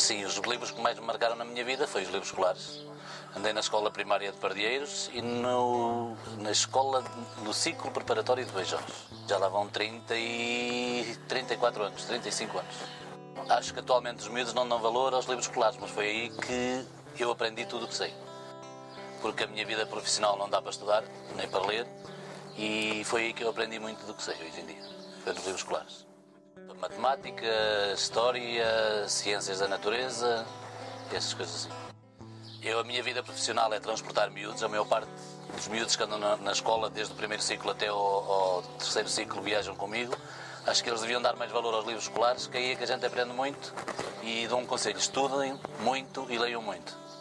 Assim, os livros que mais me marcaram na minha vida foi os livros escolares. Andei na escola primária de Pardieiros e na escola do ciclo preparatório de Beijós. Já lá vão 34 anos, 35 anos. Acho que atualmente os miúdos não dão valor aos livros escolares, mas foi aí que eu aprendi tudo o que sei. Porque a minha vida profissional não dá para estudar, nem para ler, e foi aí que eu aprendi muito do que sei hoje em dia. Foi nos livros escolares. Matemática, história, ciências da natureza, essas coisas assim. A minha vida profissional é transportar miúdos. A maior parte dos miúdos que andam na escola, desde o primeiro ciclo até ao terceiro ciclo, viajam comigo. Acho que eles deviam dar mais valor aos livros escolares, que aí é que a gente aprende muito. E dou um conselho: estudem muito e leiam muito.